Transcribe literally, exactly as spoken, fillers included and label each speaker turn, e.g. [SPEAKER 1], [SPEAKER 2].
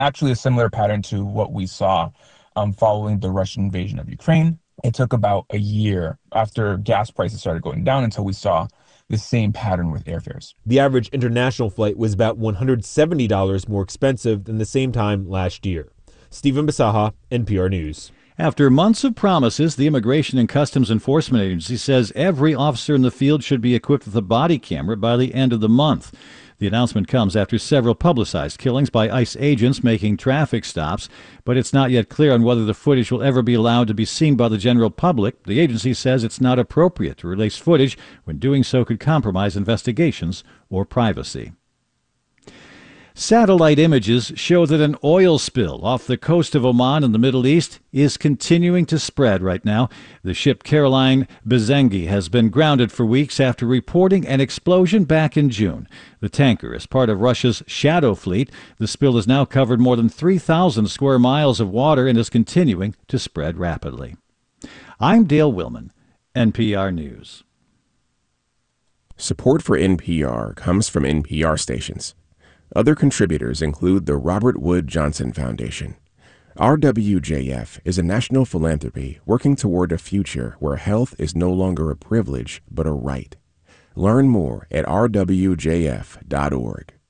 [SPEAKER 1] Actually a similar pattern to what we saw um, following the Russian invasion of Ukraine. It took about a year after gas prices started going down until we saw the same pattern with airfares.
[SPEAKER 2] The average international flight was about one hundred seventy dollars more expensive than the same time last year. Stephen Basaha, N P R News.
[SPEAKER 3] After months of promises, the Immigration and Customs Enforcement Agency says every officer in the field should be equipped with a body camera by the end of the month. The announcement comes after several publicized killings by ICE agents making traffic stops, but it's not yet clear on whether the footage will ever be allowed to be seen by the general public. The agency says it's not appropriate to release footage when doing so could compromise investigations or privacy. Satellite images show that an oil spill off the coast of Oman in the Middle East is continuing to spread right now. The ship Caroline Bezengi has been grounded for weeks after reporting an explosion back in June. The tanker is part of Russia's Shadow Fleet. The spill has now covered more than three thousand square miles of water and is continuing to spread rapidly. I'm Dale Willman, N P R News.
[SPEAKER 4] Support for N P R comes from N P R stations. Other contributors include the Robert Wood Johnson Foundation. R W J F is a national philanthropy working toward a future where health is no longer a privilege but a right. Learn more at r w j f dot org.